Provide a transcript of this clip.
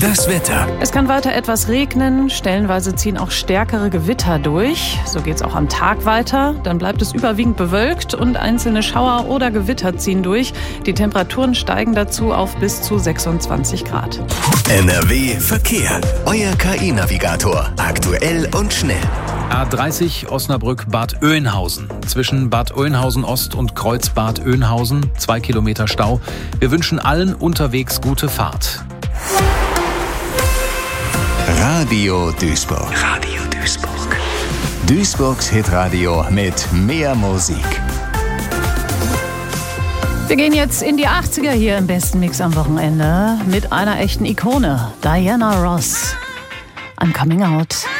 Das Wetter. Es kann weiter etwas regnen, stellenweise ziehen auch stärkere Gewitter durch. So geht's auch am Tag weiter. Dann bleibt es überwiegend bewölkt und einzelne Schauer oder Gewitter ziehen durch. Die Temperaturen steigen dazu auf bis zu 26 Grad. NRW Verkehr. Euer KI-Navigator. Aktuell und schnell. A30 Osnabrück-Bad Oeynhausen. Zwischen Bad Oeynhausen Ost und Kreuz-Bad Oeynhausen 2 Kilometer Stau. Wir wünschen allen unterwegs gute Fahrt. Radio Duisburg. Radio Duisburg. Duisburgs Hitradio mit mehr Musik. Wir gehen jetzt in die 80er hier im besten Mix am Wochenende mit einer echten Ikone, Diana Ross. I'm Coming Out.